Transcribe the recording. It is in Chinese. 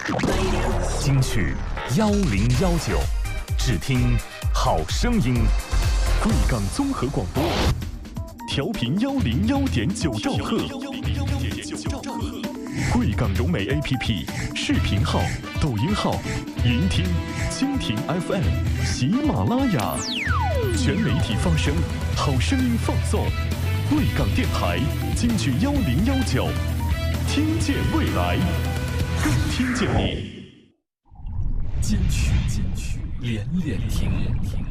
金曲1019，只听好声音。贵港综合广播，调频101.9兆赫。贵港融媒 APP 视频号、抖音号、云听、蜻蜓 FM、喜马拉雅，全媒体发声，好声音放送。贵港电台金曲1019，听见未来，更听见你。金曲连连听。